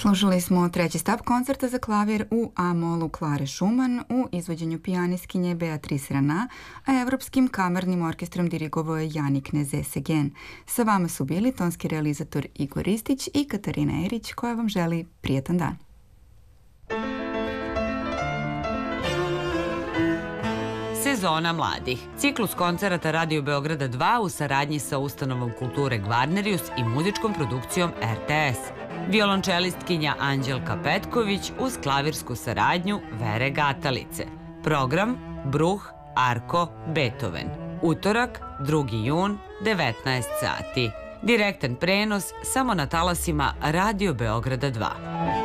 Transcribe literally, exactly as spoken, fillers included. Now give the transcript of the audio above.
Slušali smo treći stav koncerta za klavir u A-molu Klare Schumann u izvođenju pijaniskinje Beatrice Rana, a Evropskim kamernim orkestrom dirigovao je Janik Nezesegen. Sa vama su bili tonski realizator Igor Ristić i Katarina Erić, koja vam želi prijetan dan. Sezona mladih. Ciklus koncerata Radio Beograda dva u saradnji sa Ustanovom kulture Gvarnerius i muzičkom produkcijom R T S. Violončelistkinja Anđelka Petković uz klavirsku saradnju Vere Gatalice. Program Bruh, Arko, Beethoven. Utorak, drugi jun, devetnaest sati. Direktan prenos samo na talasima Radio Beograda dva.